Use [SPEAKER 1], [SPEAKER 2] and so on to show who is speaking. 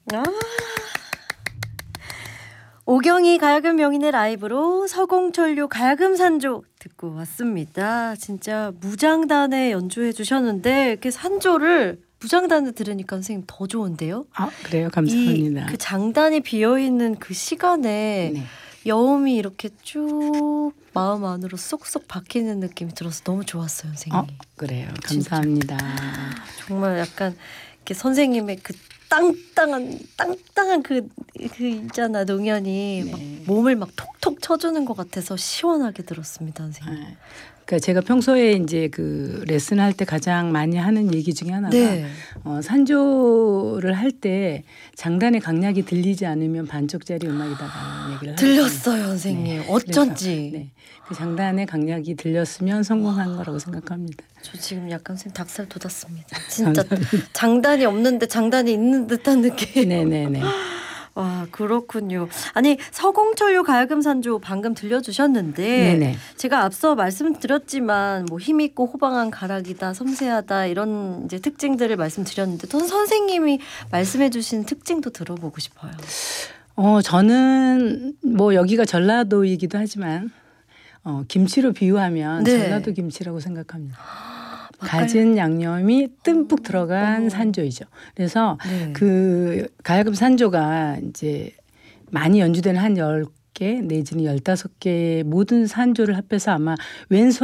[SPEAKER 1] 아. 오경이 가야금 명인의 라이브로 서공철류 가야금 산조 듣고 왔습니다. 진짜 무장단에 연주해 주셨는데 이렇게 산조를 무장단에 들으니까 선생님 더 좋은데요?
[SPEAKER 2] 아, 그래요? 감사합니다.
[SPEAKER 1] 그 장단이 비어있는 그 시간에
[SPEAKER 2] 네.
[SPEAKER 1] 여음이 이렇게 쭉 마음 안으로 쏙쏙 박히는 느낌이 들어서 너무 좋았어요, 선생님.
[SPEAKER 2] 그래요. 감사합니다.
[SPEAKER 1] 정말 약간 이렇게 선생님의 그 땅땅한 그 있잖아, 농연이
[SPEAKER 2] 네.
[SPEAKER 1] 막 몸을 막 톡톡 쳐주는 것 같아서 시원하게 들었습니다, 선생님.
[SPEAKER 2] 그러니까 제가 평소에 이제 그 레슨할 때 가장 많이 하는 얘기 중에 하나가
[SPEAKER 1] 네.
[SPEAKER 2] 산조를 할 때 장단의 강약이 들리지 않으면 반쪽짜리 음악이다라는 얘기를
[SPEAKER 1] 들렸어요, 선생님.
[SPEAKER 2] 네.
[SPEAKER 1] 어쩐지.
[SPEAKER 2] 네. 그 장단의 강약이 들렸으면 성공한 거라고 생각합니다.
[SPEAKER 1] 저 지금 약간 선생님 닭살 돋았습니다. 진짜 장단이 없는데 장단이 있는 듯한 느낌.
[SPEAKER 2] 네네네.
[SPEAKER 1] 와, 그렇군요. 아니, 서공철류 가야금 산조 방금 들려주셨는데
[SPEAKER 2] 네네.
[SPEAKER 1] 제가 앞서 말씀드렸지만 뭐 힘있고 호방한 가락이다, 섬세하다 이런 이제 특징들을 말씀드렸는데 선생님이 말씀해주신 특징도 들어보고 싶어요.
[SPEAKER 2] 저는 뭐 여기가 전라도이기도 하지만 김치로 비유하면
[SPEAKER 1] 네.
[SPEAKER 2] 전라도 김치라고 생각합니다. 갖은 양념이 듬뿍 들어간 산조이죠. 그래서
[SPEAKER 1] 네.
[SPEAKER 2] 그 가야금 산조가 이제 많이 연주되는 한 10개 내지는 15개의 모든 산조를 합해서 아마 왼손